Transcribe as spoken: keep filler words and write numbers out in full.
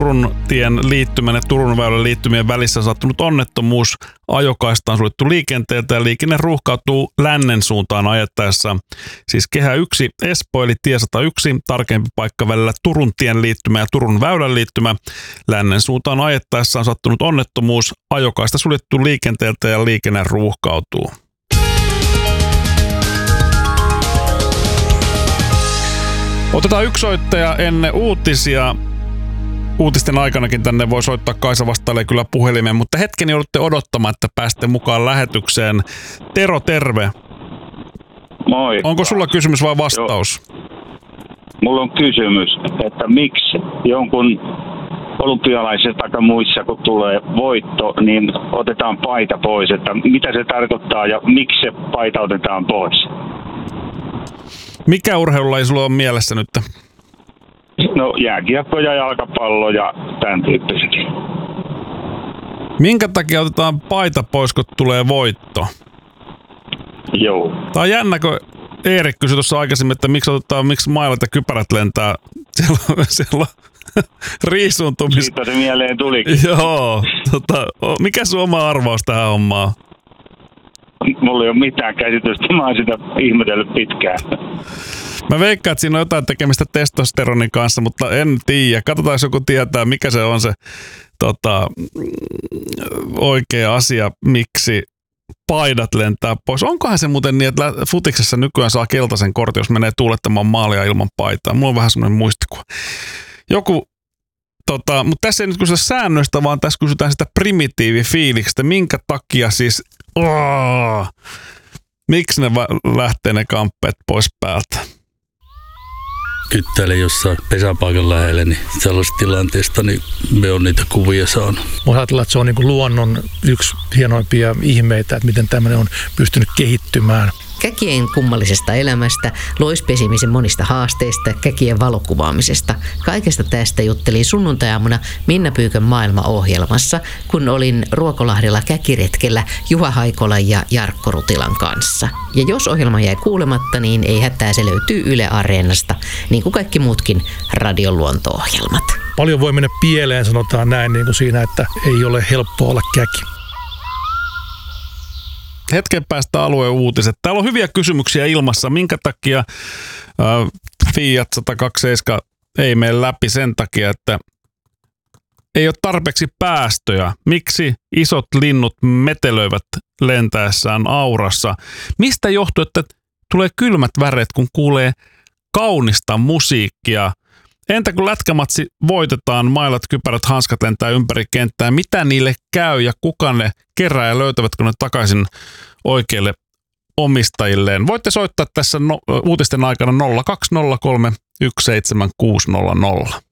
Turun tien liittymän ja Turun väylän liittymien välissä on sattunut onnettomuus. Ajokaista on suljettu liikenteeltä ja liikenne ruuhkautuu lännen suuntaan ajettaessa. Siis kehä yksi Espoo eli tie sata yksi, tarkempi paikka välillä Turun tien liittymä ja Turun väylän liittymä. Lännen suuntaan ajettaessa on sattunut onnettomuus. Ajokaista suljettu liikenteeltä ja liikenne ruuhkautuu. Otetaan yksi soittaja ennen uutisia. Uutisten aikanakin tänne voi soittaa. Kaisa vastailee kyllä puhelimeen, mutta hetken joudutte odottamaan, että pääsette mukaan lähetykseen. Tero, terve. Moi. Onko sulla kysymys vai vastaus? Joo. Mulla on kysymys, että miksi jonkun olympialaisista tai muissa, kun tulee voitto, niin otetaan paita pois. Että mitä se tarkoittaa ja miksi se paita otetaan pois? Mikä urheilulaji sulla on mielessä nyt? No jääkiekko ja jalkapallo ja tämän tyyppiset. Minkä takia otetaan paita pois, kun tulee voitto? Joo. Tämä on jännä, kun Eerik kysyi tuossa aikaisemmin, että miksi otetaan, miksi mailat ja kypärät lentää siellä, siellä riisuntumis. Siitä se mieleen tulikin. Joo. Tota, mikä sun oma arvaus tähän hommaan? Mulla ei ole mitään käsitystä, mä oon sitä ihmetellyt pitkään. Mä veikkaan, että siinä on jotain tekemistä testosteronin kanssa, mutta en tiedä. Katsotaan, jos joku tietää, mikä se on se tota, oikea asia, miksi paidat lentää pois. Onkohan se muuten niin, että futiksessa nykyään saa keltaisen kortin, jos menee tuulettamaan maalia ilman paitaa? Mulla on vähän semmoinen muistikuva. Joku, tota, mutta tässä ei nyt kysytä säännöistä, vaan tässä kysytään sitä primitiivifiiliksestä. Minkä takia siis, oh, miksi ne va- lähtee ne kamppeet pois päältä? Kyttäilen jossain pesäpaikan lähellä, niin sellaisesta tilanteesta niin me on niitä kuvia saanut. Mä ajatellaan, että se on niin kuin luonnon yksi hienoimpia ihmeitä, että miten tämmöinen on pystynyt kehittymään. Käkien kummallisesta elämästä, loispesimisen monista haasteista, käkien valokuvaamisesta. Kaikesta tästä juttelin sunnuntai-aamuna Minna Pyykön maailmaohjelmassa, kun olin Ruokolahdella käkiretkellä Juha Haikolan ja Jarkko Rutilan kanssa. Ja jos ohjelma jäi kuulematta, niin ei hätää, se löytyy Yle Areenasta, niin kuin kaikki muutkin radion luonto-ohjelmat. Paljon voi mennä pieleen, sanotaan näin, niin kuin siinä, että ei ole helppoa olla käki. Hetken päästä alueen uutiset. Täällä on hyviä kysymyksiä ilmassa. Minkä takia äh, Fiat sata kaksikymmentäseitsemän ei mene läpi? Sen takia, että ei ole tarpeeksi päästöjä. Miksi isot linnut metelöivät lentäessään aurassa? Mistä johtuu, että tulee kylmät väreet, kun kuulee kaunista musiikkia? Entä kun lätkämatsi voitetaan, mailat, kypärät, hanskat lentää ympäri kenttää, mitä niille käy ja kuka ne kerää ja löytävätkö ne takaisin oikeille omistajilleen? Voitte soittaa tässä no, uutisten aikana nolla kaksi nolla kolme yksi seitsemän kuusi nolla nolla.